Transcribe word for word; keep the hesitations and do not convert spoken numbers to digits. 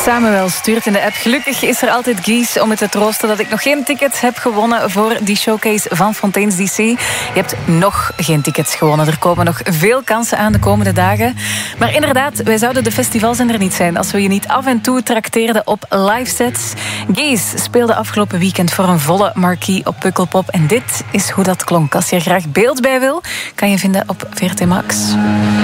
Samuel stuurt in de app: gelukkig is er altijd Guys om me te troosten dat ik nog geen ticket heb gewonnen voor die showcase van Fontaine's D C. Je hebt nog geen tickets gewonnen. Er komen nog veel kansen aan de komende dagen. Maar inderdaad, wij zouden de festivals er niet zijn als we je niet af en toe trakteerden op live sets. Guys speelde afgelopen weekend voor een volle marquee op Pukkelpop. En dit is hoe dat klonk. Als je er graag beeld bij wil, kan je vinden op V R T Max.